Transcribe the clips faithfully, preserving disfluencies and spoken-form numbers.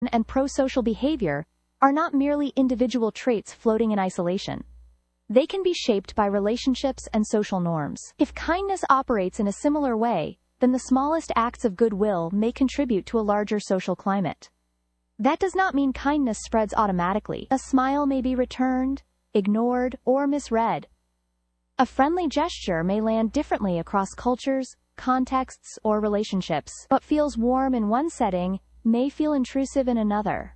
and pro-social behavior are not merely individual traits floating in isolation. They can be shaped by relationships and social norms. If kindness operates in a similar way, then the smallest acts of goodwill may contribute to a larger social climate. That does not mean kindness spreads automatically. A smile may be returned, ignored, or misread. A friendly gesture may land differently across cultures, contexts, or relationships. What feels warm in one setting may feel intrusive in another.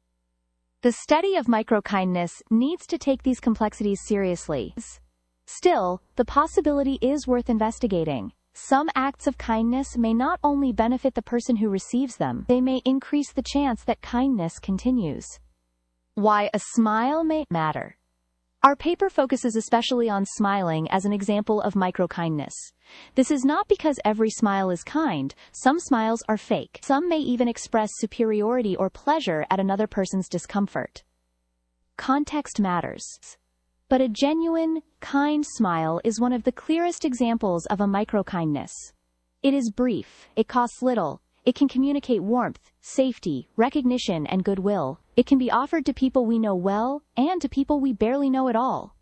The study of microkindness needs to take these complexities seriously. Still, the possibility is worth investigating. Some acts of kindness may not only benefit the person who receives them, they may increase the chance that kindness continues. Why a smile may matter. Our paper focuses especially on smiling as an example of microkindness. This is not because every smile is kind. Some smiles are fake. Some may even express superiority or pleasure at another person's discomfort. Context matters. But a genuine, kind smile is one of the clearest examples of a microkindness. It is brief, it costs little, it can communicate warmth, safety, recognition, and goodwill. It can be offered to people we know well and to people we barely know at all.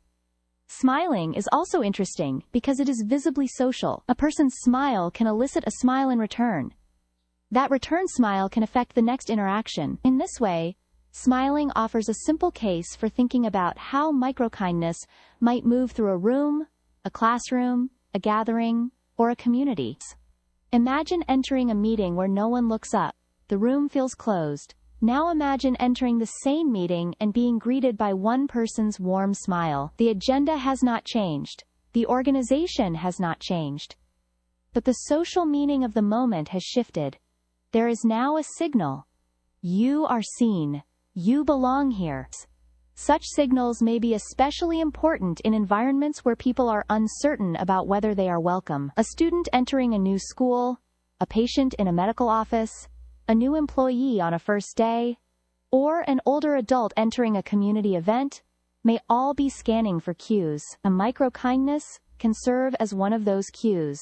Smiling is also interesting because it is visibly social. A person's smile can elicit a smile in return. That return smile can affect the next interaction. In this way, smiling offers a simple case for thinking about how microkindness might move through a room, a classroom, a gathering, or a community. Imagine entering a meeting where no one looks up. The room feels closed. Now imagine entering the same meeting and being greeted by one person's warm smile. The agenda has not changed. The organization has not changed. But the social meaning of the moment has shifted. There is now a signal. You are seen. You belong here. Such signals may be especially important in environments where people are uncertain about whether they are welcome. A student entering a new school, a patient in a medical office, a new employee on a first day, or an older adult entering a community event may all be scanning for cues. A microkindness can serve as one of those cues.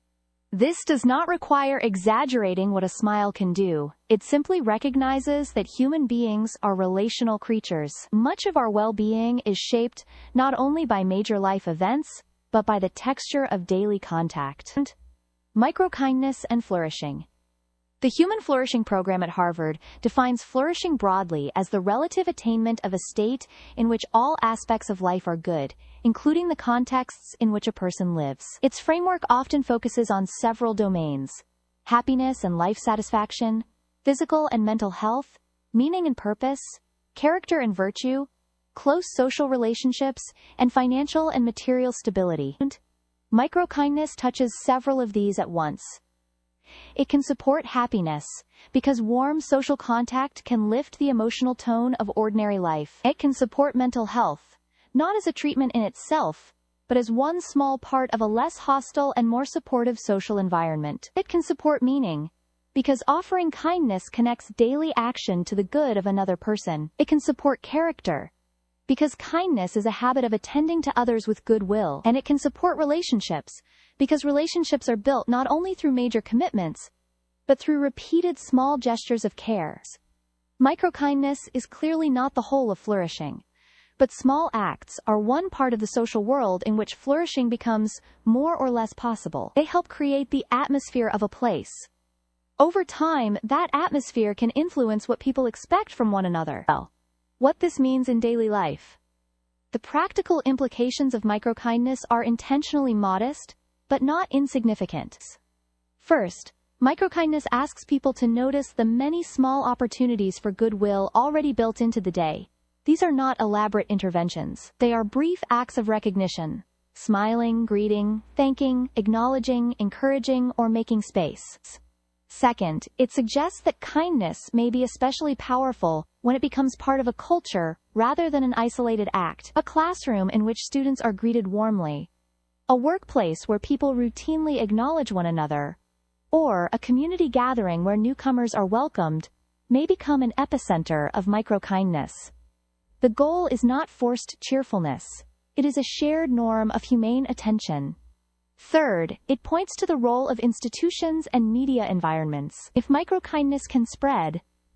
This does not require exaggerating what a smile can do. It simply recognizes that human beings are relational creatures. Much of our well-being is shaped not only by major life events, but by the texture of daily contact. Microkindness and flourishing. The Human Flourishing Program at Harvard defines flourishing broadly as the relative attainment of a state in which all aspects of life are good, including the contexts in which a person lives. Its framework often focuses on several domains: happiness and life satisfaction, physical and mental health, meaning and purpose, character and virtue, close social relationships, and financial and material stability. Microkindness touches several of these at once. It can support happiness, because warm social contact can lift the emotional tone of ordinary life. It can support mental health, not as a treatment in itself, but as one small part of a less hostile and more supportive social environment. It can support meaning, because offering kindness connects daily action to the good of another person. It can support character, because kindness is a habit of attending to others with goodwill. And it can support relationships, because relationships are built not only through major commitments, but through repeated small gestures of care. Microkindness is clearly not the whole of flourishing, but small acts are one part of the social world in which flourishing becomes more or less possible. They help create the atmosphere of a place. Over time, that atmosphere can influence what people expect from one another. Well, what this means in daily life. The practical implications of microkindness are intentionally modest, but not insignificant. First, microkindness asks people to notice the many small opportunities for goodwill already built into the day. These are not elaborate interventions. They are brief acts of recognition: smiling, greeting, thanking, acknowledging, encouraging, or making space. Second, it suggests that kindness may be especially powerful when it becomes part of a culture rather than an isolated act. A classroom in which students are greeted warmly, a workplace where people routinely acknowledge one another, or a community gathering where newcomers are welcomed, may become an epicenter of microkindness. The goal is not forced cheerfulness. It is a shared norm of humane attention. Third, it points to the role of institutions and media environments. If microkindness can spread,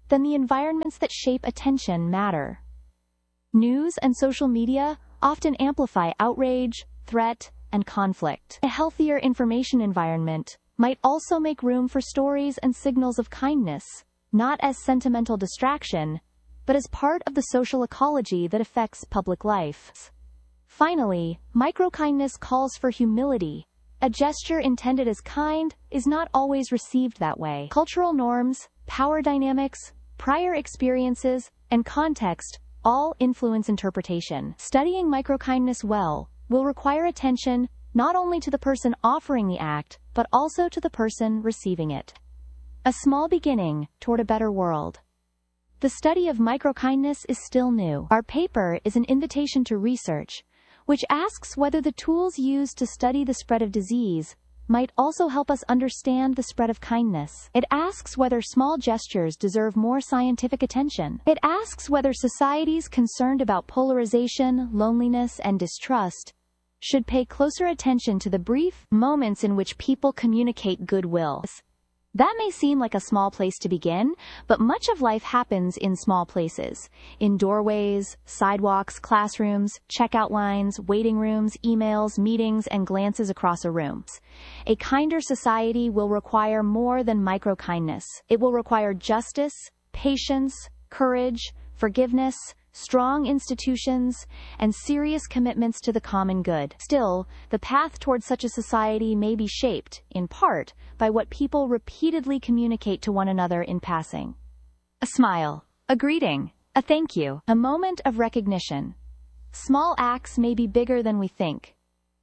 then the environments that shape attention matter. News and social media often amplify outrage, threat, and conflict. A healthier information environment might also make room for stories and signals of kindness, not as sentimental distraction, but as part of the social ecology that affects public life. Finally, microkindness calls for humility. A gesture intended as kind is not always received that way. Cultural norms, power dynamics, prior experiences, and context all influence interpretation. Studying microkindness well will require attention not only to the person offering the act, but also to the person receiving it. A small beginning toward a better world. The study of microkindness is still new. Our paper is an invitation to research, which asks whether the tools used to study the spread of disease might also help us understand the spread of kindness. It asks whether small gestures deserve more scientific attention. It asks whether societies concerned about polarization, loneliness, and distrust should pay closer attention to the brief moments in which people communicate goodwill. That may seem like a small place to begin, but much of life happens in small places. In doorways, sidewalks, classrooms, checkout lines, waiting rooms, emails, meetings, and glances across a room. A kinder society will require more than microkindness. It will require justice, patience, courage, forgiveness, strong institutions, and serious commitments to the common good. Still, the path towards such a society may be shaped, in part, by what people repeatedly communicate to one another in passing. A smile, a greeting, a thank you, a moment of recognition. Small acts may be bigger than we think.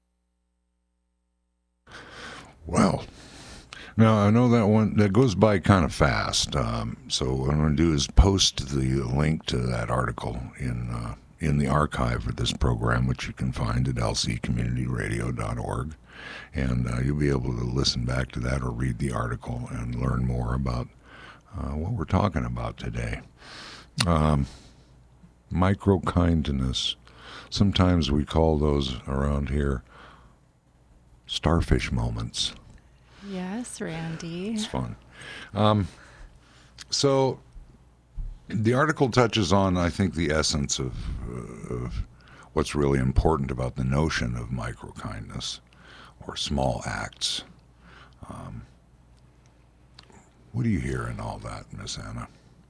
Well, now I know that one that goes by kind of fast. Um, so what I'm going to do is post the link to that article in uh, in the archive for this program, which you can find at l c community radio dot org, and uh, you'll be able to listen back to that or read the article and learn more about uh, what we're talking about today. Um, micro-kindness. Sometimes we call those around here starfish moments. Yes, Randy. It's fun. Um, so the article touches on, I think, the essence of, uh, of what's really important about the notion of microkindness or small acts. Um, what do you hear in all that, Miss Anna?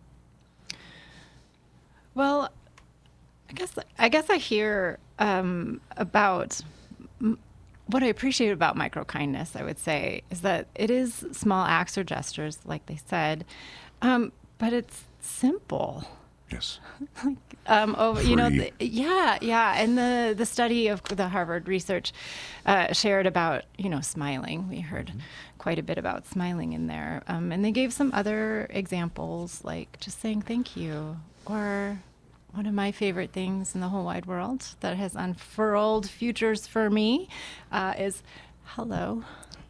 Well, I guess I guess I hear um, about m- what I appreciate about microkindness. I would say is that it is small acts or gestures, like they said, um, but it's simple. Yes. like, um, oh, you know, Free. the, yeah, yeah. And the the study of the Harvard research uh, shared about you know smiling. We heard mm-hmm. quite a bit about smiling in there, um, and they gave some other examples, like just saying thank you. Or one of my favorite things in the whole wide world that has unfurled futures for me uh, is hello,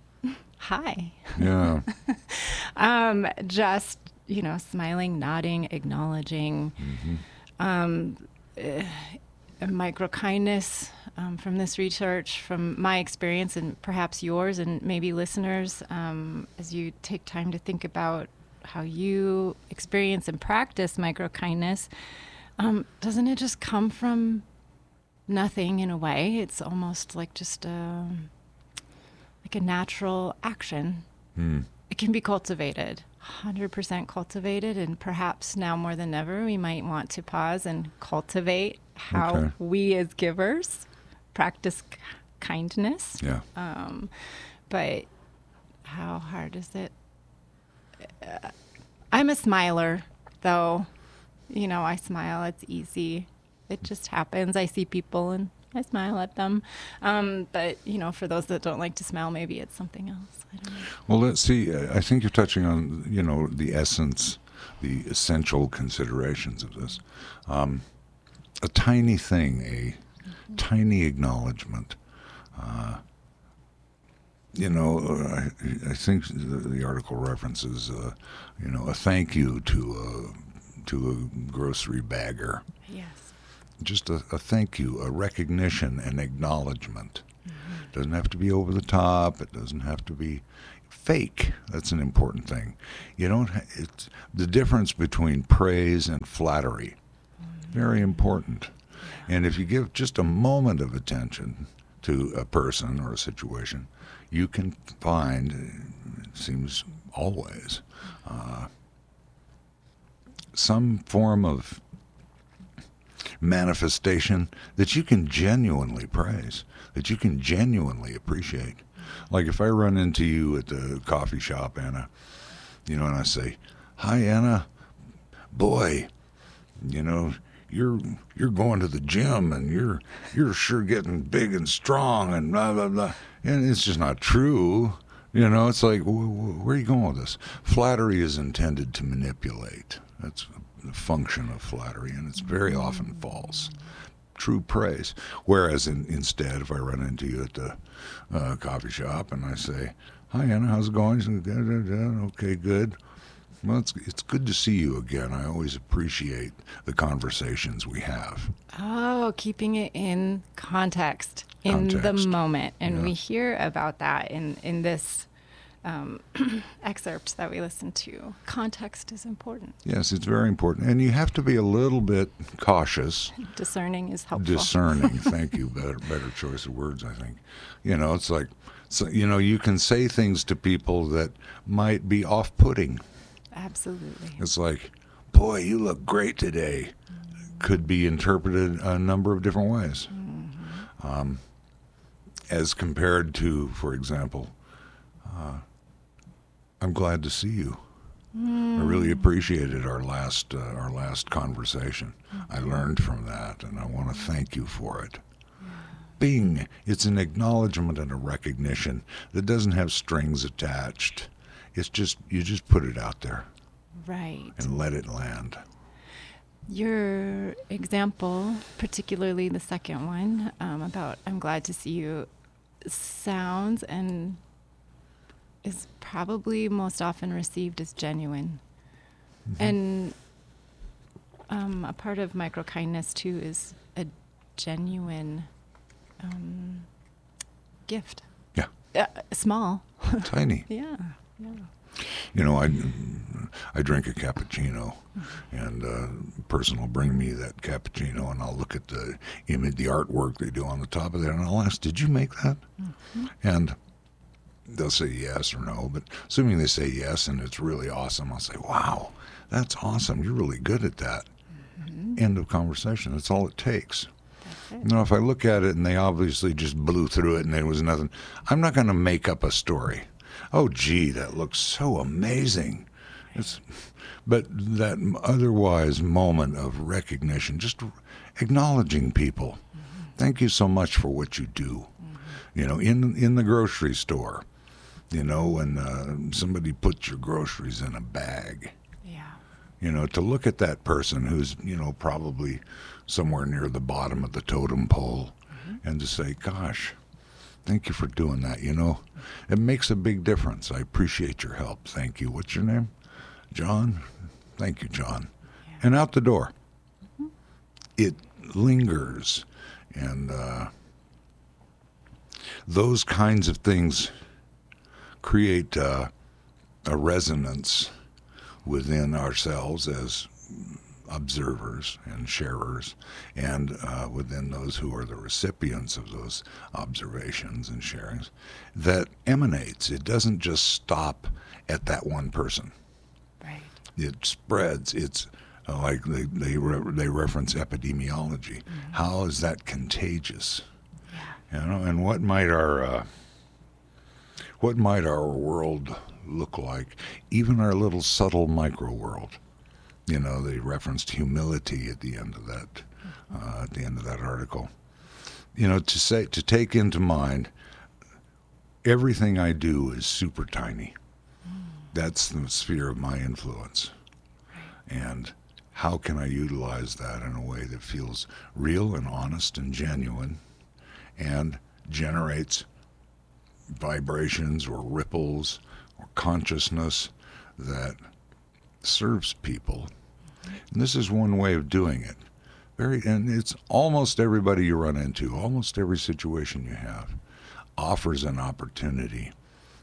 hi. Yeah. um, just, you know, smiling, nodding, acknowledging. Mm-hmm. Um, uh, micro kindness um, from this research, from my experience and perhaps yours and maybe listeners, um, as you take time to think about how you experience and practice micro kindness, um, doesn't it just come from nothing in a way? It's almost like just a, like a natural action. Mm. It can be cultivated, one hundred percent cultivated, and perhaps now more than ever we might want to pause and cultivate how Okay. we as givers practice k- kindness. Yeah. Um, but how hard is it? Uh, I'm a smiler, though. You know, I smile. It's easy. It just happens. I see people and I smile at them. Um, but, you know, for those that don't like to smile, maybe it's something else. I don't know. Well, let's see. I think you're touching on, you know, the essence, the essential considerations of this. Um, a tiny thing, a mm-hmm. tiny acknowledgement. Uh, you know, I, I think the, the article references, uh, you know, a thank you to a to a grocery bagger. Yes. Just a, a thank you, a recognition, an acknowledgement. Mm-hmm. It doesn't have to be over the top. It doesn't have to be fake. That's an important thing. You don't. Ha- it's the difference between praise and flattery. Very important. And if you give just a moment of attention to a person or a situation, you can find, it seems always, uh, some form of manifestation that you can genuinely praise, that you can genuinely appreciate. Like if I run into you at the coffee shop, Anna, you know, and I say, "Hi, Anna, boy, you know, you're you're going to the gym and you're you're sure getting big and strong and blah blah blah," and it's just not true. You know, it's like, where are you going with this? Flattery is intended to manipulate. That's the function of flattery, and it's very often false. True praise. Whereas in, instead, if I run into you at the uh, coffee shop and I say, "Hi, Anna, how's it going?" She goes, "Okay, good. Well, it's, it's good to see you again. I always appreciate the conversations we have." Oh, keeping it in context, in Context. the moment. And Yeah. we hear about that in, in this um, excerpt that we listened to. Context is important. Yes, it's very important. And you have to be a little bit cautious. Discerning is helpful. Discerning. Thank you. Better, better choice of words, I think. You know, it's like, so, you know, you can say things to people that might be off-putting. Absolutely. It's like, "Boy, you look great today." Could be interpreted a number of different ways. Mm-hmm. Um, as compared to, for example, uh, "I'm glad to see you. Mm. I really appreciated our last uh, our last conversation. Mm-hmm. I learned from that, and I want to thank you for it." Yeah. Bing, it's an acknowledgement and a recognition that doesn't have strings attached. It's just, you just put it out there. Right. And let it land. Your example, particularly the second one, um, about "I'm glad to see you," sounds and is probably most often received as genuine. Mm-hmm. And um, a part of microkindness, too, is a genuine um, gift. Yeah. Uh, small. Tiny. Yeah. Yeah. You know, I, I drink a cappuccino, and a person will bring me that cappuccino, and I'll look at the image, the artwork they do on the top of it, and I'll ask, "Did you make that?" Mm-hmm. And they'll say yes or no, but assuming they say yes and it's really awesome, I'll say, "Wow, that's awesome. You're really good at that." Mm-hmm. End of conversation. That's all it takes. That's it. Now, if I look at it and they obviously just blew through it and there was nothing, I'm not going to make up a story. "Oh, gee, that looks so amazing." It's, but that otherwise moment of recognition, just acknowledging people. Mm-hmm. "Thank you so much for what you do." Mm-hmm. You know, in in the grocery store, you know, when uh, somebody puts your groceries in a bag. Yeah. You know, to look at that person who's, you know, probably somewhere near the bottom of the totem pole, mm-hmm. and to say, "Gosh, thank you for doing that." You know, it makes a big difference. "I appreciate your help. Thank you." What's your name? "John." "Thank you, John." Yeah. And out the door. Mm-hmm. It lingers. And uh, those kinds of things create uh, a resonance within ourselves as observers and sharers, and uh, within those who are the recipients of those observations and sharings, that emanates. It doesn't just stop at that one person. Right. It spreads. It's uh, like they they, re- they reference epidemiology. Mm-hmm. How is that contagious? Yeah. You know, and what might our uh, what might our world look like? Even our little subtle micro world. You know, they referenced humility at the end of that, uh, at the end of that article. You know, to say, to take into mind, everything I do is super tiny. Mm. That's the sphere of my influence. Right. And how can I utilize that in a way that feels real and honest and genuine, and generates vibrations or ripples or consciousness that serves people. And this is one way of doing it. Very, and it's almost everybody you run into, almost every situation you have, offers an opportunity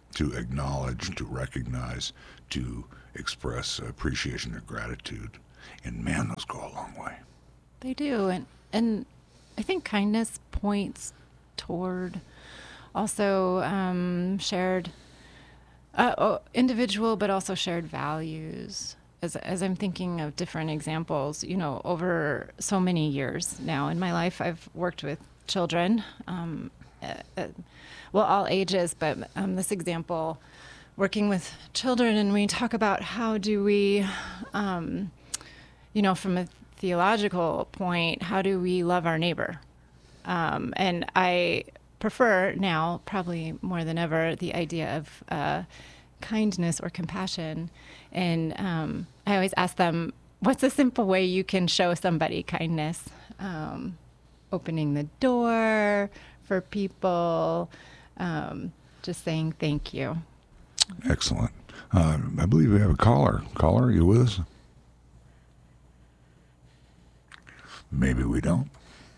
to acknowledge, to recognize, to express appreciation or gratitude. And man, those go a long way. They do. And, and I think kindness points toward also um, shared, uh, oh, individual, but also shared values. As, as I'm thinking of different examples, you know, over so many years now in my life, I've worked with children, um, uh, uh, well, all ages, but um, this example, working with children, and we talk about how do we, um, you know, from a theological point, how do we love our neighbor? Um, and I prefer now, probably more than ever, the idea of uh, kindness or compassion. And um, I always ask them, what's a simple way you can show somebody kindness? Um, opening the door for people, um, just saying thank you. Excellent. Uh, I believe we have a caller. Caller, are you with us? Maybe we don't.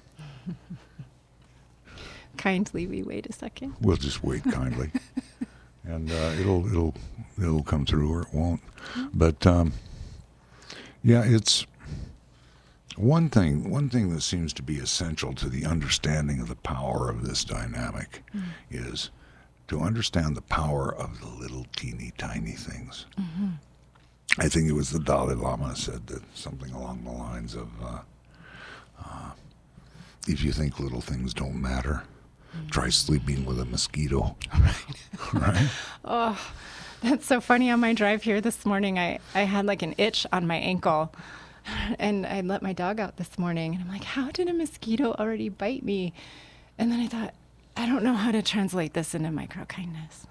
Kindly, we wait a second. We'll just wait kindly, and uh, it'll it'll it'll come through or it won't. But um, yeah, it's one thing. One thing that seems to be essential to the understanding of the power of this dynamic mm. is to understand the power of the little teeny tiny things. Mm-hmm. I think it was the Dalai Lama said that something along the lines of, uh, uh, "If you think little things don't matter, try sleeping with a mosquito." Right. Right? Oh, that's so funny. On my drive here this morning, I, I had like an itch on my ankle, and I let my dog out this morning, and I'm like, how did a mosquito already bite me? And then I thought, I don't know how to translate this into micro-kindness.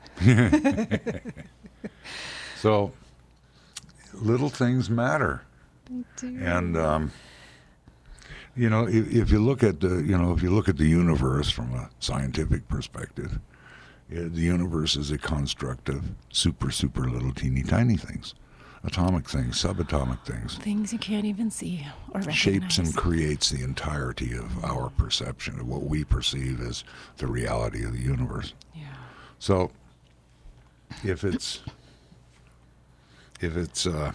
So, little things matter. They do. And, um, you know, if, if you look at the, you know, if you look at the universe from a scientific perspective, yeah, the universe is a construct of super, super little teeny tiny things, atomic things, subatomic things. Things you can't even see or recognize. Shapes and creates the entirety of our perception of what we perceive as the reality of the universe. Yeah. So, if it's, if it's, uh,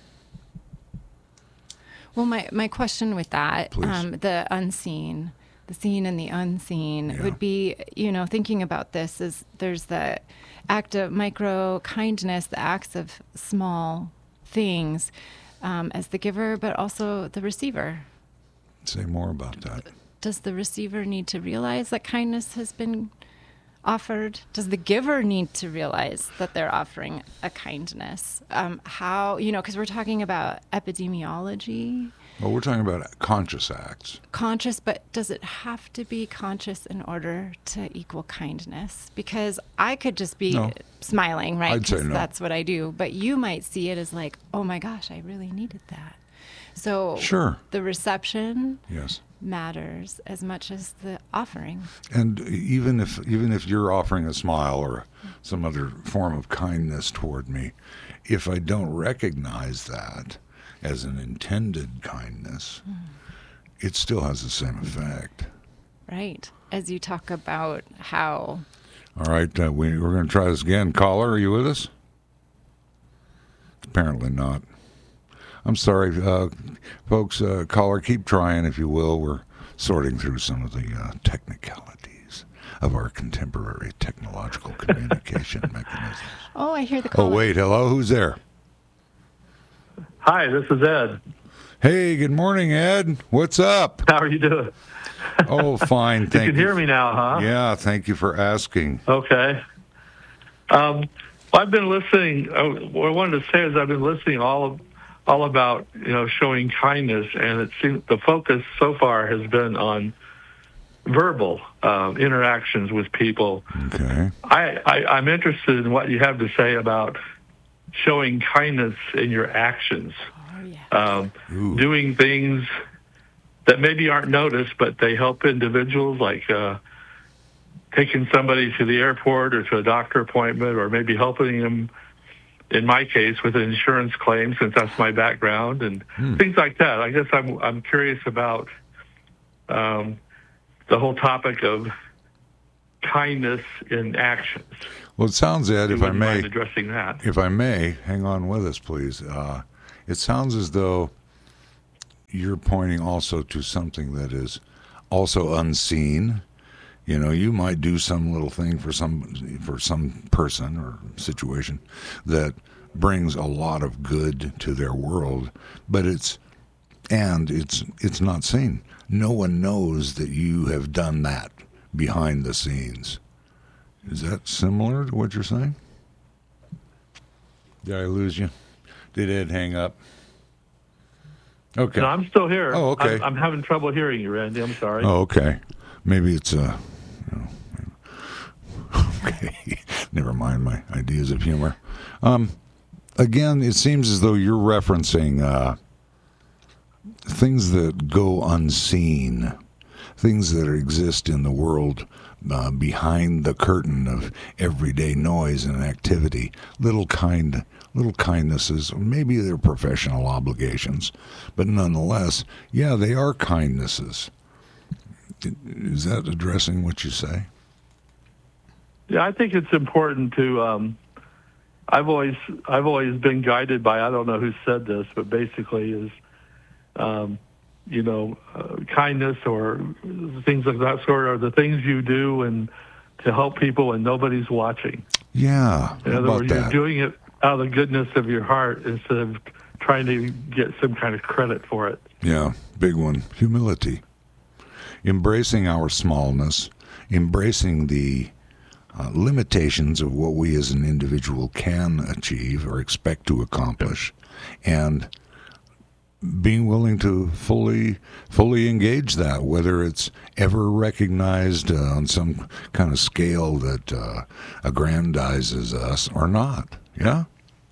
Well, my, my question with that, Please. um, the unseen, the seen and the unseen, Yeah. would be, you know, thinking about this is there's the act of micro kindness, the acts of small things um, as the giver, but also the receiver. say more about that. Does the receiver need to realize that kindness has been offered? Does the giver need to realize that they're offering a kindness? Um, how, you know, because we're talking about epidemiology. Well, we're talking about conscious acts. Conscious, but does it have to be conscious in order to equal kindness? Because I could just be No. smiling, right? I'd say 'Cause no. that's what I do. But you might see it as like, oh my gosh, I really needed that. So Sure. the reception Yes. matters as much as the offering. And even if even if you're offering a smile or some other form of kindness toward me, if I don't recognize that as an intended kindness, mm. it still has the same effect. Right. As you talk about how... All right, uh, we, we're going to try this again. Caller, are you with us? Apparently not. I'm sorry, uh, folks. Uh, caller, keep trying if you will. We're sorting through some of the uh, technicalities of our contemporary technological communication mechanisms. Oh, I hear the Oh, caller. wait. Hello? Who's there? Hi, this is Ed. Hey, good morning, Ed. What's up? How are you doing? Oh, fine. You Thank can hear me now, huh? Yeah, thank you for asking. Okay. Um, well, I've been listening. Uh, what I wanted to say is I've been listening all of, all about you know showing kindness, and it seems the focus so far has been on verbal uh, interactions with people. Okay. I, I I'm interested in what you have to say about showing kindness in your actions, Oh, yeah. um, Ooh. doing things that maybe aren't noticed, but they help individuals, like uh, taking somebody to the airport or to a doctor appointment, or maybe helping them, in my case, with an insurance claim, since that's my background, and Hmm. things like that. I guess I'm I'm curious about um, the whole topic of kindness in actions. Well, it sounds, Ed, You if I wouldn't may, mind addressing that. if I may, hang on with us, please. Uh, it sounds as though you're pointing also to something that is also unseen. You know, you might do some little thing for some for some person or situation that brings a lot of good to their world, but it's and it's it's not seen. No one knows that you have done that behind the scenes. Is that similar to what you're saying? Did I lose you? Did Ed hang up? Okay. No, I'm still here. Oh, okay. I'm, I'm having trouble hearing you, Randy. I'm sorry. Oh, okay. Maybe it's uh you know, okay. Never mind my ideas of humor. Um, again, it seems as though you're referencing uh, things that go unseen, things that exist in the world uh, behind the curtain of everyday noise and activity. Little kind, little kindnesses. Maybe they're professional obligations, but nonetheless, yeah, they are kindnesses. Is that addressing what you say? Yeah, I think it's important to. Um, I've always I've always been guided by, I don't know who said this, but basically is, um, you know, uh, kindness or things of that sort are the things you do and to help people when nobody's watching. Yeah. In how other about words, that? you're doing it out of the goodness of your heart instead of trying to get some kind of credit for it. Yeah, big one. Humility. Embracing our smallness, embracing the uh, limitations of what we as an individual can achieve or expect to accomplish, and being willing to fully fully engage that, whether it's ever recognized uh, on some kind of scale that uh, aggrandizes us or not. Yeah?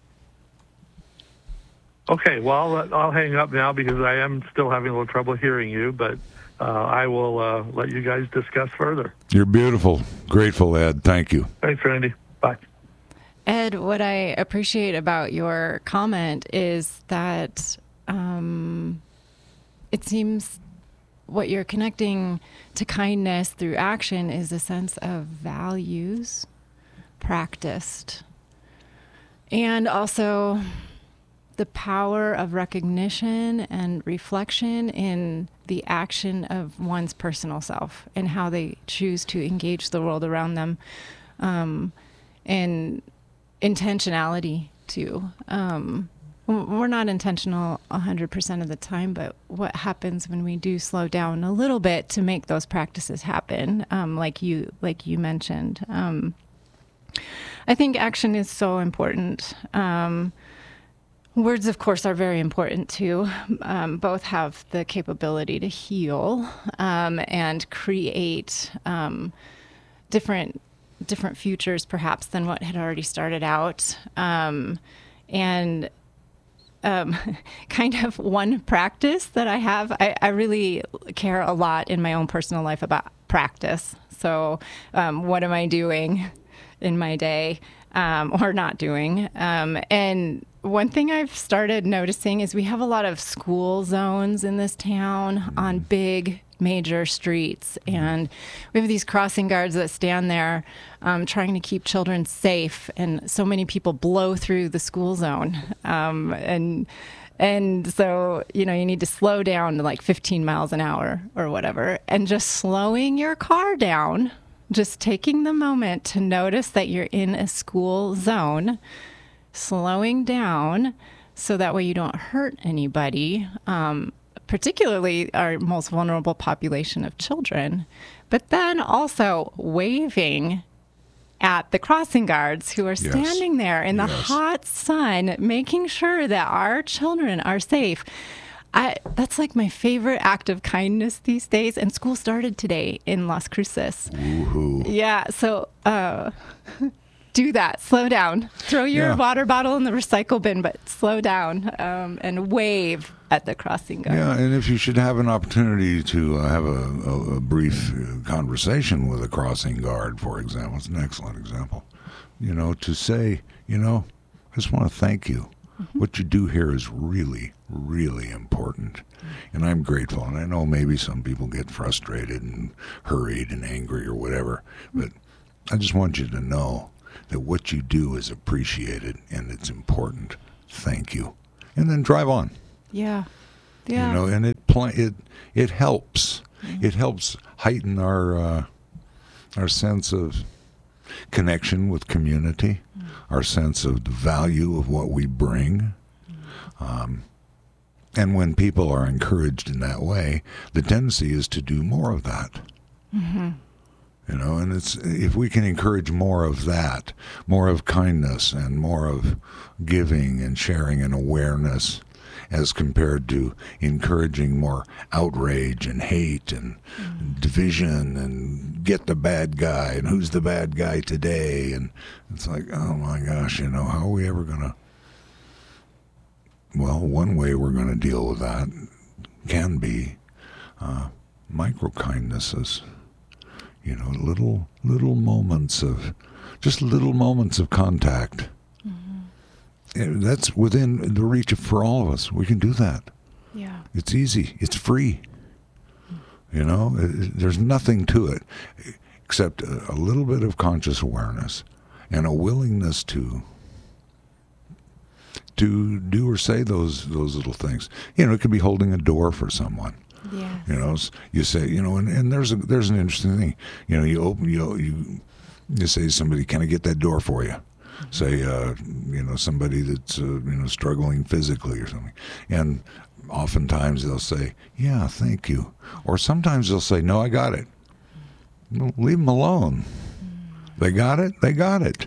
Okay, well, I'll, I'll hang up now because I am still having a little trouble hearing you, but uh, I will uh, let you guys discuss further. You're beautiful. Grateful, Ed. Thank you. Thanks, Randy. Bye. Ed, what I appreciate about your comment is that um, it seems what you're connecting to kindness through action is a sense of values practiced, and also the power of recognition and reflection in the action of one's personal self and how they choose to engage the world around them, um, and intentionality too. Um, we're not intentional one hundred percent of the time, but what happens when we do slow down a little bit to make those practices happen, um, like you like you mentioned. Um, I think action is so important. Um, Words, of course, are very important too. Um, both have the capability to heal um, and create um, different different futures, perhaps, than what had already started out. Um, and um, kind of one practice that I have, I, I really care a lot in my own personal life about practice. So um, what am I doing in my day um, or not doing? Um, and one thing I've started noticing is we have a lot of school zones in this town on big major streets, and we have these crossing guards that stand there um, trying to keep children safe, and so many people blow through the school zone, um, and and so you know you need to slow down to like fifteen miles an hour or whatever, and just slowing your car down, just taking the moment to notice that you're in a school zone, slowing down so that way you don't hurt anybody, um, particularly our most vulnerable population of children, but then also waving at the crossing guards who are Yes. standing there in the Yes. hot sun, making sure that our children are safe. I, that's like my favorite act of kindness these days. And school started today in Las Cruces. Woohoo. Yeah, so uh, do that. Slow down. Throw your Yeah. water bottle in the recycle bin, but slow down um, and wave at the crossing guard. Yeah, and if you should have an opportunity to uh, have a, a, a brief uh, conversation with a crossing guard, for example, it's an excellent example. You know, to say, you know, I just want to thank you Mm-hmm. What you do here is really, really important. Mm-hmm. And I'm grateful. And I know maybe some people get frustrated and hurried and angry or whatever. Mm-hmm. But I just want you to know that what you do is appreciated and it's important. Thank you. And then drive on. Yeah. Yeah. You know, and it pl- it it helps. Mm-hmm. It helps heighten our uh, our sense of connection with community, mm-hmm. our sense of the value of what we bring. Mm-hmm. Um, and when people are encouraged in that way, the tendency is to do more of that. Mm-hmm. You know, and it's if we can encourage more of that, more of kindness and more of giving and sharing and awareness, as compared to encouraging more outrage and hate and mm. division and get the bad guy and who's the bad guy today. And it's like, oh my gosh, you know, how are we ever going to... Well, one way we're going to deal with that can be uh, micro-kindnesses. You know, little, little moments of, just little moments of contact. That's within the reach of, for all of us. We can do that. Yeah. It's easy. It's free. You know, it, there's nothing to it except a, a little bit of conscious awareness and a willingness to to do or say those those little things. You know, it could be holding a door for someone. Yeah. You know, you say, you know, and, and there's a, there's an interesting thing. You know, you open you you you say to somebody, "Can I get that door for you?" Say, uh, you know, somebody that's, uh, you know, struggling physically or something. And oftentimes they'll say, yeah, thank you. Or sometimes they'll say, no, I got it. Well, leave them alone. They got it? They got it.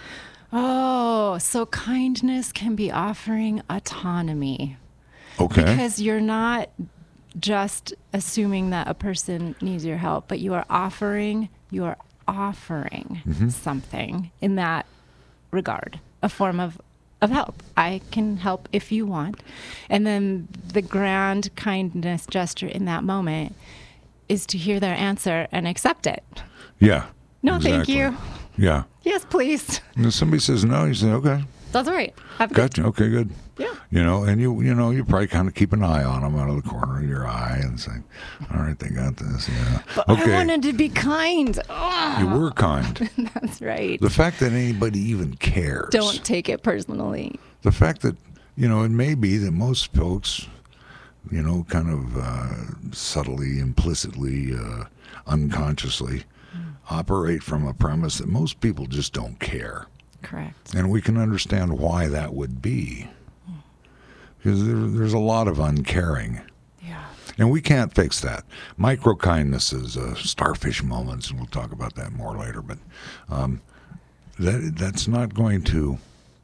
Oh, so kindness can be offering autonomy. Okay. Because you're not just assuming that a person needs your help, but you are offering, you are offering mm-hmm. something in that regard, a form of, of help. I can help if you want. And then the grand kindness gesture in that moment is to hear their answer and accept it. Yeah. No, exactly. thank you. Yeah. Yes, please. And if somebody says no, you say, okay. That's all right. Have a Gotcha. good. Okay, good. Yeah. You know, and you you know, you probably kind of keep an eye on them out of the corner of your eye and say, all right, they got this. Yeah. But okay. I wanted to be kind. Oh. You were kind. That's right. The fact that anybody even cares. Don't take it personally. The fact that, you know, it may be that most folks, you know, kind of uh, subtly, implicitly, uh, unconsciously mm. operate from a premise that most people just don't care. Correct. And we can understand why that would be. Because there, there's a lot of uncaring. Yeah. And we can't fix that. Micro-kindnesses, uh, starfish moments, and we'll talk about that more later, but um, that that's not going to,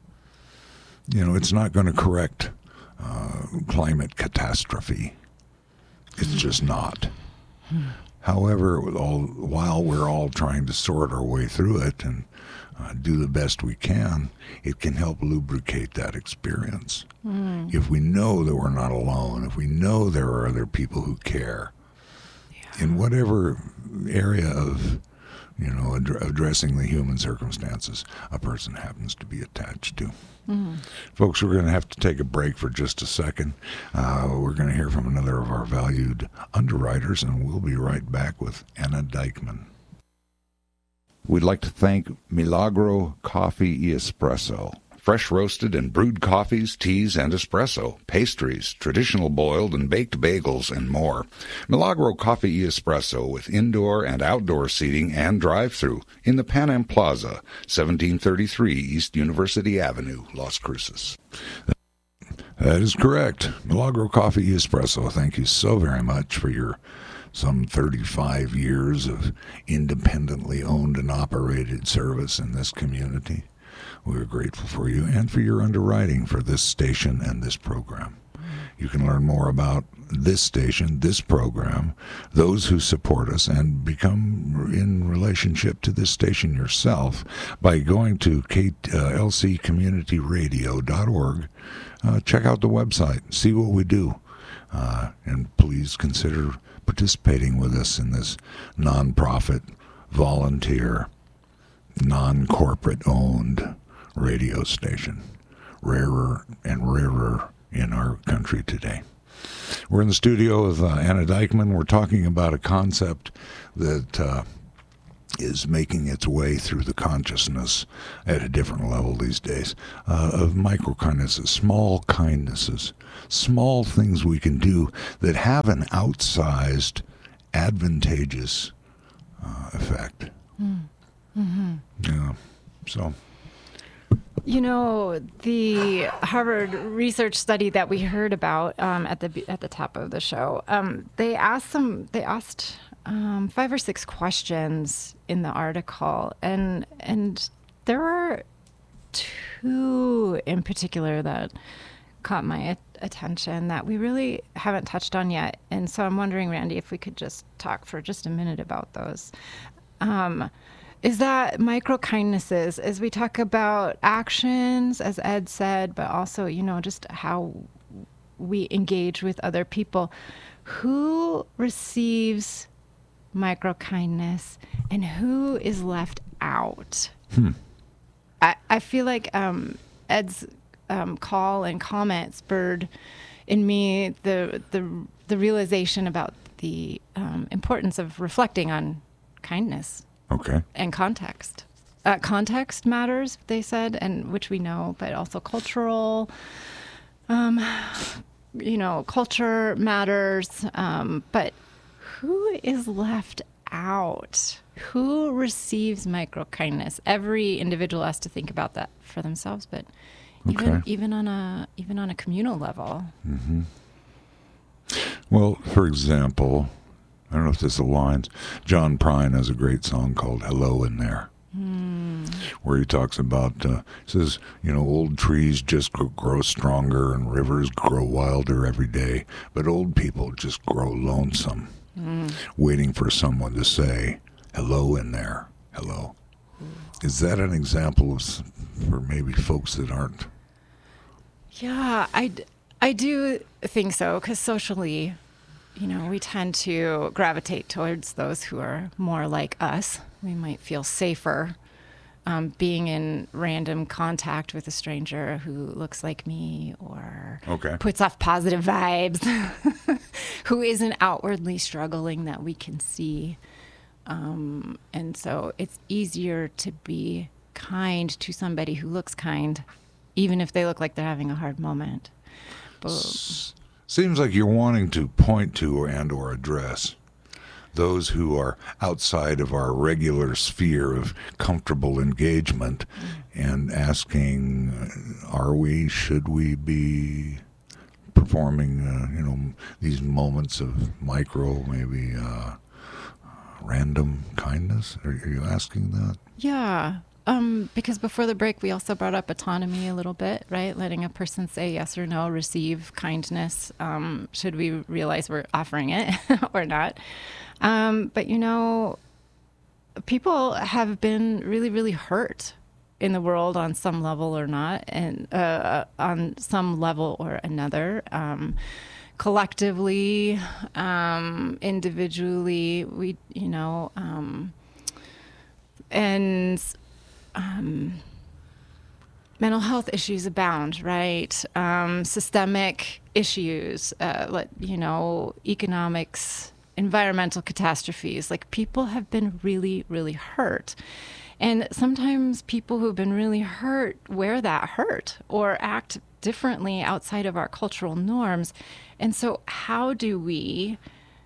you know, it's not going to correct uh, climate catastrophe. It's just not. Hmm. However, with all, while we're all trying to sort our way through it and uh, do the best we can, it can help lubricate that experience. Mm. If we know that we're not alone, if we know there are other people who care, yeah. in whatever area of, you know, ad- addressing the human circumstances a person happens to be attached to. Mm. Folks, we're going to have to take a break for just a second. Uh, we're going to hear from another of our valued underwriters, and we'll be right back with Anna Dykman. We'd like to thank Milagro Coffee y Espresso. Fresh roasted and brewed coffees, teas, and espresso, pastries, traditional boiled and baked bagels, and more. Milagro Coffee y Espresso with indoor and outdoor seating and drive-thru in the Pan Am Plaza, seventeen thirty-three East University Avenue, Las Cruces. That is correct. Milagro Coffee y Espresso. Thank you so very much for your some thirty-five years of independently owned and operated service in this community. We're grateful for you and for your underwriting for this station and this program. You can learn more about this station, this program, those who support us, and become in relationship to this station yourself by going to K- uh, L C community radio dot org. Uh, check out the website, see what we do, uh, and please consider participating with us in this nonprofit, volunteer, non-corporate owned radio station. rarer and rarer in our country today. We're in the studio with uh, Anna Dykman. We're talking about a concept that uh, is making its way through the consciousness at a different level these days, uh, of micro-kindnesses, small kindnesses, small things we can do that have an outsized, advantageous uh, effect. Mm. Mm-hmm. Yeah, so... You know, the Harvard research study that we heard about um, at the at the top of the show, um, they asked some, they asked um, five or six questions in the article, and and there were two in particular that caught my a- attention that we really haven't touched on yet. And so I'm wondering, Randy, if we could just talk for just a minute about those. Um, Is that micro kindnesses, as we talk about actions, as Ed said, but also, you know, just how we engage with other people. Who receives micro kindness and who is left out? Hmm. I, I feel like um, Ed's um, call and comment spurred in me the the the realization about the um, importance of reflecting on kindness. Okay. And context. Uh, context matters, they said, and which we know, but also cultural, um, you know, culture matters. Um, but who is left out? Who receives micro kindness? Every individual has to think about that for themselves, but even Okay. even on a even on a communal level. Mm-hmm. Well, for example, I don't know if this aligns. John Prine has a great song called Hello in There, Mm. where he talks about, uh, says, you know, old trees just gr- grow stronger and rivers grow wilder every day, but old people just grow lonesome, Mm. waiting for someone to say, hello in there, hello. Is that an example of, s- for maybe folks that aren't? Yeah, I, d- I do think so, because socially, you know, we tend to gravitate towards those who are more like us. We might feel safer um, being in random contact with a stranger who looks like me or Okay. puts off positive vibes, who isn't outwardly struggling that we can see. Um, and so it's easier to be kind to somebody who looks kind, even if they look like they're having a hard moment. But, Seems like you're wanting to point to and or address those who are outside of our regular sphere of comfortable engagement and asking, uh, are we, should we be performing, uh, you know, these moments of micro, maybe uh, random kindness? Are, are you asking that? yeah. Um, because before the break, we also brought up autonomy a little bit, right? Letting a person say yes or no, receive kindness. Um, should we realize we're offering it or not? Um, but, you know, people have been really, really hurt in the world on some level or not, and uh, on some level or another. Um, collectively, um, individually, we, you know, um, and... Um, mental health issues abound, right? Um, systemic issues, uh, like, you know, economics, environmental catastrophes. Like, people have been really, really hurt. And sometimes people who've been really hurt wear that hurt or act differently outside of our cultural norms. And so how do we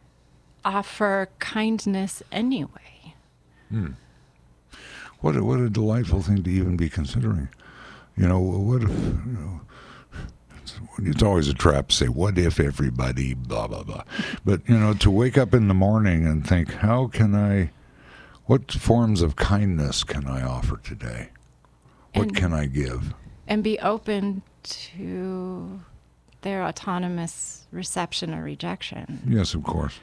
offer kindness anyway? Hmm. What a, what a delightful thing to even be considering. You know, what if, you know, it's, it's always a trap to say, what if everybody, blah, blah, blah. But, you know, to wake up in the morning and think, how can I, what forms of kindness can I offer today? What And- can I give? And be open to their autonomous reception or rejection. Yes, of course.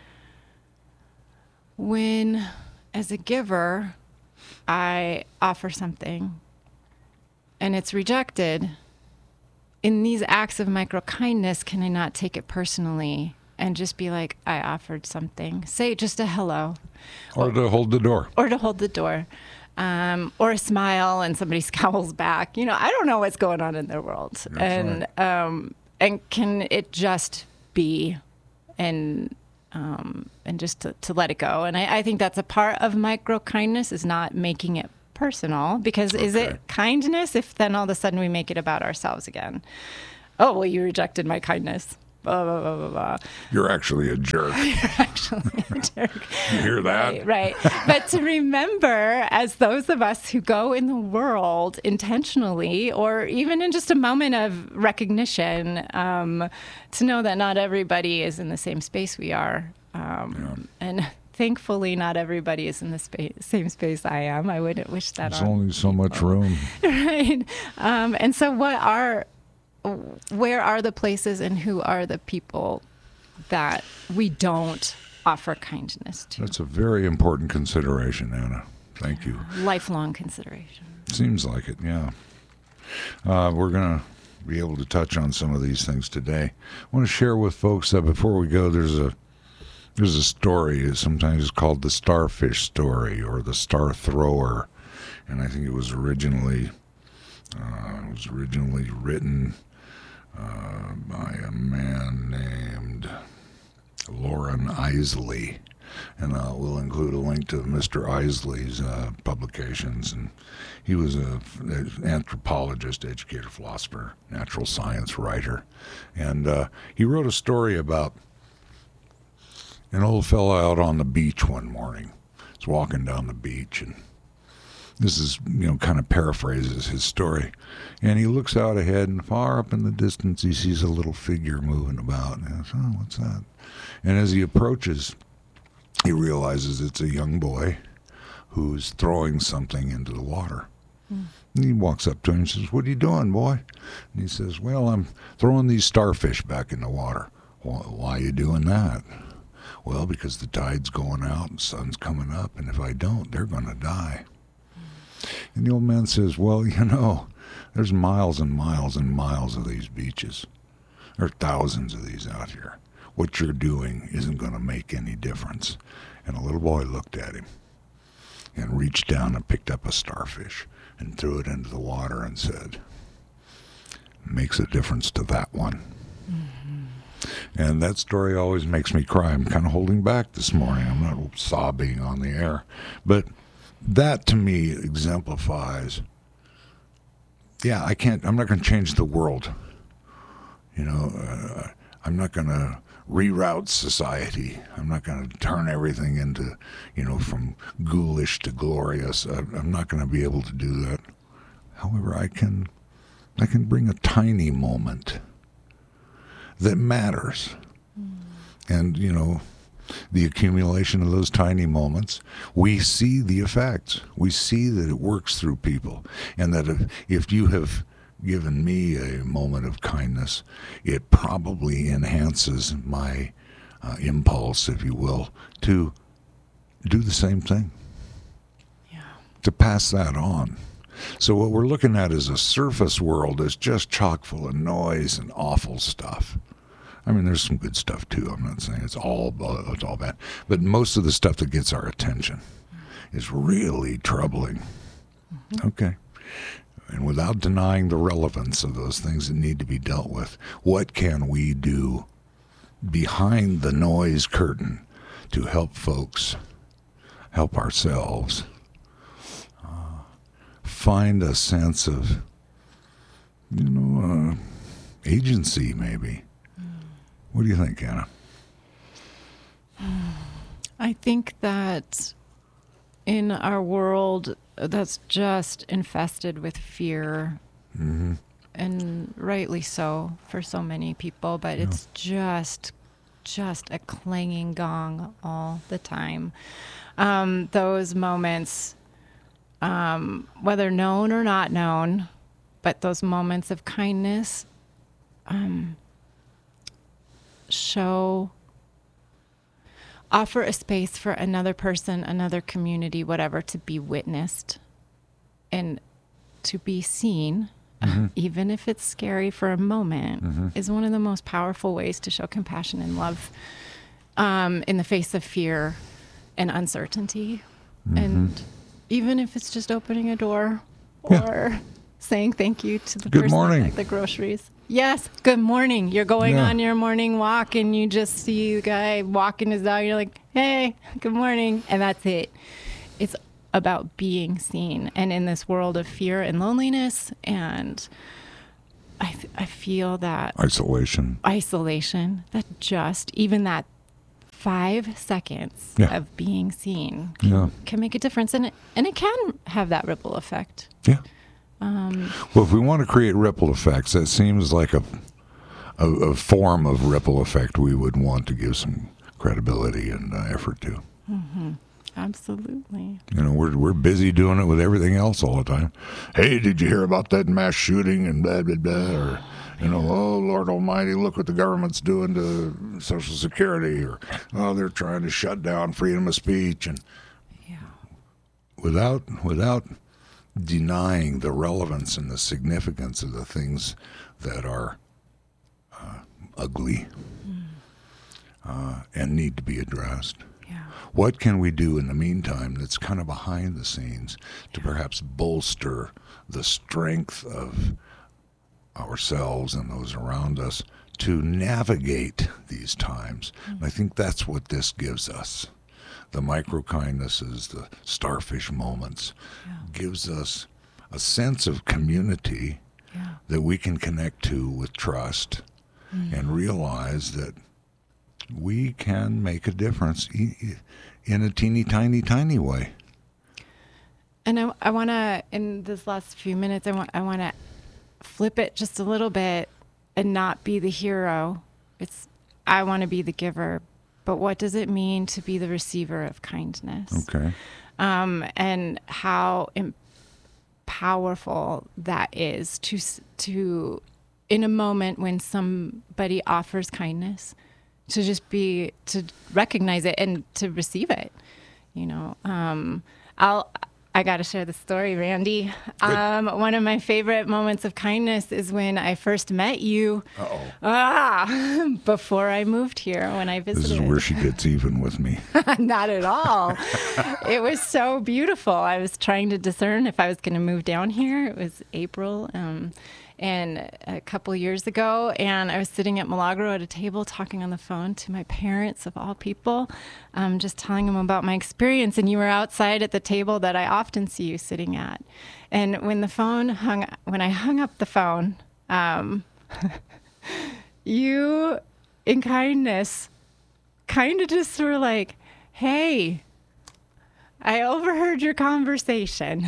When, as a giver, I offer something and it's rejected, in these acts of micro kindness, can I not take it personally and just be like, I offered something? Say just a hello. Or to hold the door. Or to hold the door. um, or a smile and somebody scowls back. You know, I don't know what's going on in their world. That's and right. um, and can it just be and um, and just to, to let it go. And I, I think that's a part of micro kindness, is not making it personal, because is Okay. it kindness if then all of a sudden we make it about ourselves again? Oh, well, you rejected my kindness. Blah, blah, blah, blah, blah. You're actually a jerk. You're actually a jerk. You hear that? Right, right. But to remember, as those of us who go in the world intentionally, or even in just a moment of recognition, um, to know that not everybody is in the same space we are. Um, Yeah. And thankfully, not everybody is in the space, same space I am. I wouldn't wish that There's on only so much people. room. Right. Um, and so what are, where are the places and who are the people that we don't offer kindness to? That's a very important consideration, Anna. Thank you. Lifelong consideration. Seems like it, yeah. Uh, we're going to be able to touch on some of these things today. I want to share with folks that before we go, there's a there's a story. Sometimes it's called the starfish story or the star thrower, and I think it was originally uh, it was originally written uh, by a man named Lauren Isley. And uh, we'll include a link to Mister Isley's uh, publications. And he was a, an anthropologist, educator, philosopher, natural science writer. And uh, he wrote a story about an old fellow out on the beach one morning. He's walking down the beach, and this is, you know, kind of paraphrases his story. And he looks out ahead, and far up in the distance, he sees a little figure moving about. And he goes, oh, what's that? And as he approaches, he realizes it's a young boy who's throwing something into the water. Mm. And he walks up to him and says, what are you doing, boy? And he says, well, I'm throwing these starfish back in the water. Well, why are you doing that? Well, because the tide's going out and the sun's coming up, and if I don't, they're going to die. Mm. And the old man says, well, you know, there's miles and miles and miles of these beaches. There are thousands of these out here. What you're doing isn't going to make any difference. And a little boy looked at him and reached down and picked up a starfish and threw it into the water and said, makes a difference to that one. Mm-hmm. And that story always makes me cry. I'm kind of holding back this morning. I'm not sobbing on the air. But that to me exemplifies, yeah, I can't, I'm not going to change the world. You know, uh, I'm not going to reroute society. I'm not going to turn everything into, you know, from ghoulish to glorious. I, I'm not going to be able to do that. However, I can, I can bring a tiny moment that matters. Mm. And, you know, the accumulation of those tiny moments, we see the effects. We see that it works through people. And that if, if you have given me a moment of kindness, it probably enhances my uh, impulse, if you will, to do the same thing. Yeah. To pass that on. So what we're looking at is a surface world that's just chock full of noise and awful stuff. I mean, there's some good stuff too. I'm not saying it's all it's all bad, but most of the stuff that gets our attention is really troubling. Mm-hmm. Okay. And without denying the relevance of those things that need to be dealt with, what can we do behind the noise curtain to help folks, help ourselves, uh, find a sense of, you know, uh, agency maybe? Mm. What do you think, Anna? I think that in our world that's just infested with fear, mm-hmm. and rightly so for so many people, but yeah. it's just just a clanging gong all the time. Um, those moments, um, whether known or not known, but those moments of kindness um, show offer a space for another person, another community, whatever, to be witnessed and to be seen, mm-hmm. even if it's scary for a moment, mm-hmm. is one of the most powerful ways to show compassion and love um, in the face of fear and uncertainty. Mm-hmm. And even if it's just opening a door or Yeah. saying thank you to the Good person morning. at the groceries. Yes, good morning. You're going Yeah. on your morning walk and you just see the guy walking his dog. You're like, hey, good morning. And that's it. It's about being seen. And in this world of fear and loneliness, and I, th- I feel that Isolation. isolation, that just even that five seconds Yeah. of being seen can, Yeah. can make a difference. And it, and it can have that ripple effect. Yeah. Um, Well, if we want to create ripple effects, that seems like a, a, a form of ripple effect we would want to give some credibility and uh, effort to. mm-hmm. Absolutely. You know, we're we're busy doing it with everything else all the time. Hey, did you hear about that mass shooting and blah blah blah? Or, you know, oh Lord Almighty, look what the government's doing to Social Security, or oh, they're trying to shut down freedom of speech, and Yeah. without without denying the relevance and the significance of the things that are uh, ugly uh, and need to be addressed. Yeah. What can we do in the meantime that's kind of behind the scenes to perhaps bolster the strength of ourselves and those around us to navigate these times? Mm-hmm. And I think that's what this gives us. The micro kindnesses, the starfish moments, Yeah. gives us a sense of community Yeah. that we can connect to with trust Mm-hmm. and realize that we can make a difference e- e- in a teeny tiny tiny way. And I, I want to, in this last few minutes, I want I want to flip it just a little bit and not be the hero. It's I want to be the giver. But what does it mean to be the receiver of kindness? Okay. Um, and how im- powerful that is to s- to in a moment when somebody offers kindness, to just be to recognize it and to receive it. You know, um, I'll. I got to share the story, Randy. Um, one of my favorite moments of kindness is when I first met you. Uh-oh. Ah, before I moved here, when I visited. This is where she gets even with me. Not at all. It was so beautiful. I was trying to discern if I was going to move down here. It was April, um, and a couple years ago, and I was sitting at Milagro at a table talking on the phone to my parents, of all people, um, just telling them about my experience. And you were outside at the table that I often see you sitting at. And when the phone hung, when I hung up the phone, um, you, in kindness, kind of just were like, hey, I overheard your conversation.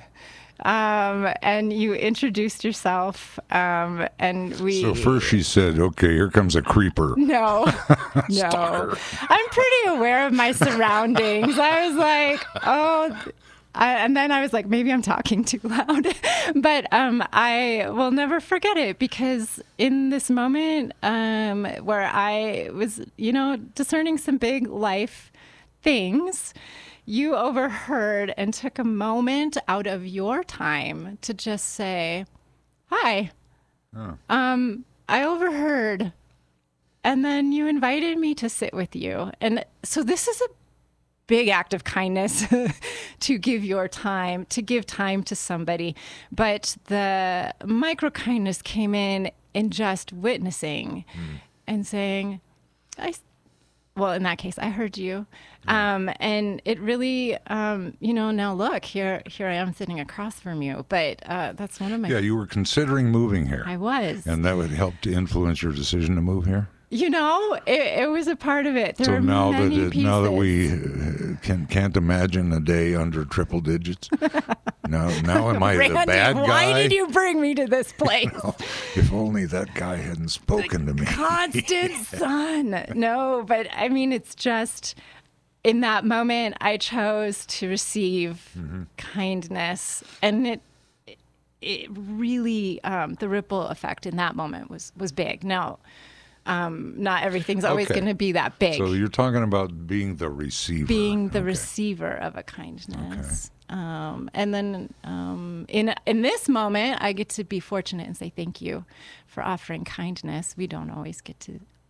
um, and you introduced yourself. Um, and we. So first she said, okay, here comes a creeper. No, no. Stalker. I'm pretty aware of my surroundings. I was like, oh. I, and then I was like, maybe I'm talking too loud. But um, I will never forget it, because in this moment um, where I was, you know, discerning some big life things, you overheard and took a moment out of your time to just say, hi, Oh. um, I overheard. And then you invited me to sit with you. And so this is a big act of kindness to give your time, to give time to somebody. But the micro kindness came in in just witnessing Mm. and saying, I, well, in that case, I heard you. Um, and it really, um, you know, now look, here, here I am sitting across from you. But uh, that's one of my, Yeah, you were considering moving here. I was. And that would help to influence your decision to move here? You know, it, it was a part of it. There So are now that many it, pieces. now that we uh, can can't imagine a day under triple digits, now now am I Randy, the bad guy? why did you bring me to this place? Oh, if only that guy hadn't spoken to me. Constant sun. No, but I mean, it's just in that moment I chose to receive Mm-hmm. kindness, and it it really um, the ripple effect in that moment was was big. Now, um, not everything's always Okay. going to be that big. So you're talking about being the receiver. Being the Okay. receiver of a kindness. Um, and then um, in in this moment, I get to be fortunate and say thank you for offering kindness. We don't always get to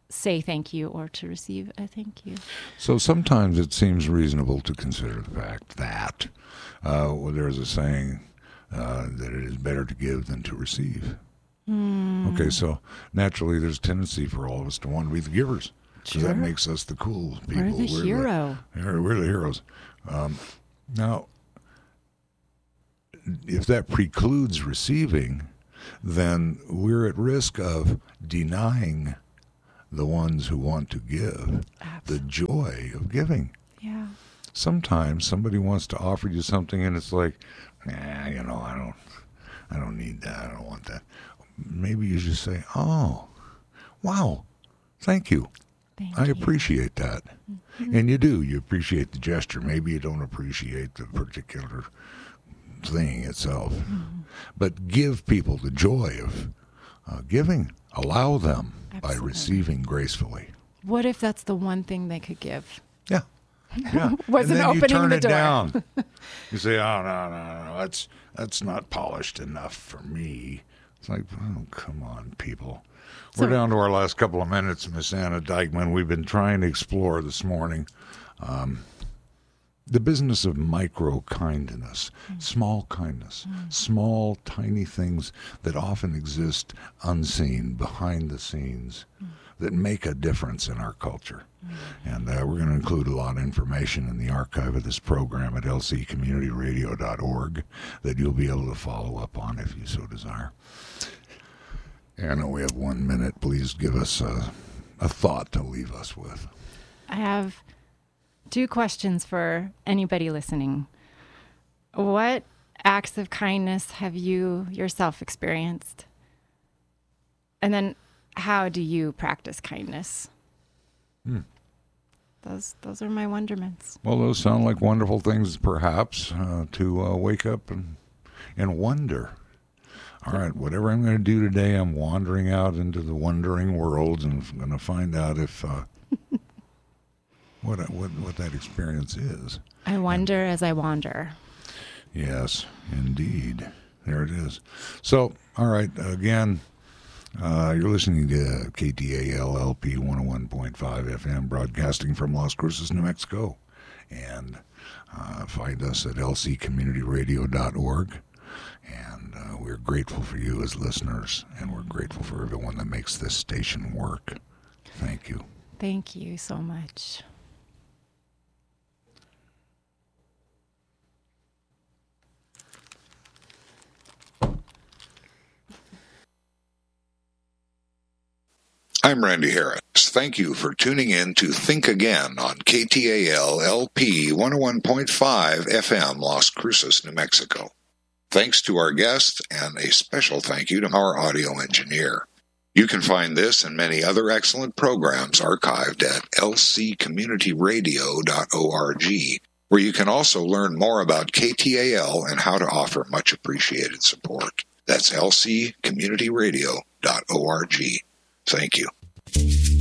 say thank you or to receive a thank you. So sometimes it seems reasonable to consider the fact that uh, well, there's a saying uh, that it is better to give than to receive. Mm. Okay, so naturally there's a tendency for all of us to want to be the givers, because sure. that makes us the cool people. We're the we're hero. The, we're the heroes. Um, now, if that precludes receiving, then we're at risk of denying the ones who want to give Absolutely. the joy of giving. Yeah. Sometimes somebody wants to offer you something and it's like, nah, you know, I don't I don't need that. I don't want that. Maybe you should say, oh, wow, thank you. Thank I you. appreciate that. Mm-hmm. And you do. You appreciate the gesture. Maybe you don't appreciate the particular thing itself. Mm-hmm. But give people the joy of uh, giving. Allow them Absolutely. by receiving gracefully. What if that's the one thing they could give? Yeah. Yeah. Wasn't and then opening you turn the it door. down. You say, oh, no, no, no, that's, that's not polished enough for me. It's like, oh, come on, people. So, we're down to our last couple of minutes, Miss Anna Dykeman. We've been trying to explore this morning um, the business of micro-kindness, mm. small kindness, mm. small, tiny things that often exist unseen, behind the scenes, mm. that make a difference in our culture. Mm. And uh, we're going to include a lot of information in the archive of this program at L C community radio dot org that you'll be able to follow up on if you so desire. Anna, we have one minute. Please give us a, a thought to leave us with. I have two questions for anybody listening. What acts of kindness have you yourself experienced? And then how do you practice kindness? Hmm. Those those are my wonderments. Well, those sound like wonderful things, perhaps, uh, to uh, wake up and and wonder. All right, whatever I'm going to do today, I'm wandering out into the wondering world, and I'm going to find out if uh, what what what that experience is. I wonder and, as I wander. Yes, indeed. There it is. So, all right, again, uh, you're listening to K T A L L P one oh one point five F M, broadcasting from Las Cruces, New Mexico. And uh, find us at L C community radio dot org. And uh, we're grateful for you as listeners, and we're grateful for everyone that makes this station work. Thank you. Thank you so much. I'm Randy Harris. Thank you for tuning in to Think Again on K T A L L P one oh one point five F M, Las Cruces, New Mexico. Thanks to our guest, and a special thank you to our audio engineer. You can find this and many other excellent programs archived at L C community radio dot org, where you can also learn more about K T A L and how to offer much appreciated support. That's L C community radio dot org. Thank you.